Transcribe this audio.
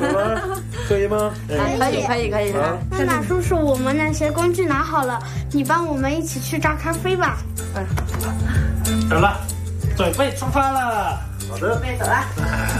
走了，可以吗？ 可以。 正大叔叔，我们那些工具拿好了，你帮我们一起去榨咖啡吧。 走了，准备出发了。 好的，准备走了。